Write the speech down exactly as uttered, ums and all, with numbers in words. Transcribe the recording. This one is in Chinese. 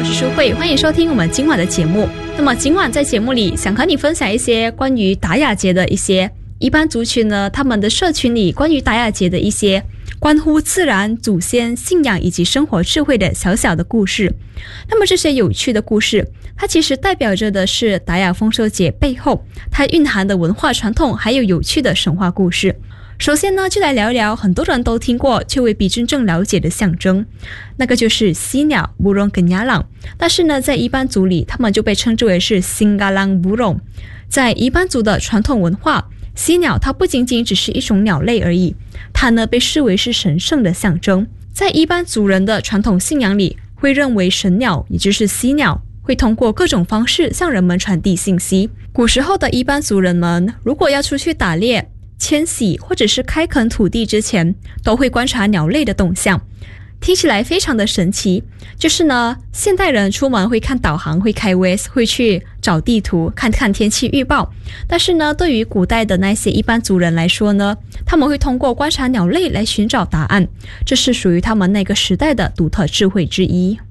是淑慧，欢迎收听我们今晚的节目。那么今晚在节目里想和你分享一些关于达雅节的一些一般族群呢，他们的社群里关于达雅节的一些关乎自然、祖先、信仰以及生活智慧的小小的故事。那么这些有趣的故事，它其实代表着的是达雅丰收节背后它蕴含的文化传统，还有有趣的神话故事。首先呢，就来聊聊很多人都听过却未必真正了解的象征，那个就是犀鸟 burung kenyalang。 但是呢，在一般族里他们就被称之为是 Singgalang burung。 在一般族的传统文化，犀鸟它不仅仅只是一种鸟类而已，它呢被视为是神圣的象征。在一般族人的传统信仰里，会认为神鸟也就是犀鸟会通过各种方式向人们传递信息。古时候的一般族人们如果要出去打猎、迁徙或者是开垦土地之前，都会观察鸟类的动向。听起来非常的神奇，就是呢，现代人出门会看导航，会开 Waze， 会去找地图，看看天气预报。但是呢，对于古代的那些一般族人来说呢，他们会通过观察鸟类来寻找答案，这是属于他们那个时代的独特智慧之一。